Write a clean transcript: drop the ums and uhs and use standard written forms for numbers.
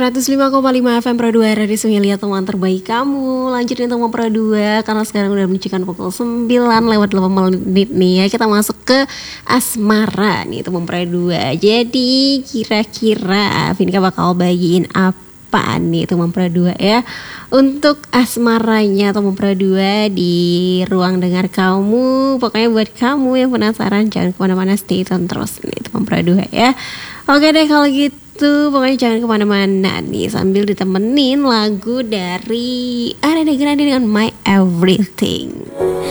105,5 FM Pro 2 Radio Sungai teman terbaik kamu. Lanjutin teman Pro 2 karena sekarang udah menunjukkan pukul 9 lewat 8 menit nih ya. Kita masuk ke asmara nih teman Pro 2. Jadi kira-kira Vinka bakal bagiin apa nih teman Pro 2 ya untuk asmaranya teman Pro 2 di ruang dengar kamu. Pokoknya buat kamu yang penasaran jangan kemana-mana, stay tune terus nih teman Pro 2 ya. Oke deh kalau gitu, pokoknya jangan kemana-mana nih sambil ditemenin lagu dari Ariana Grande dengan My Everything.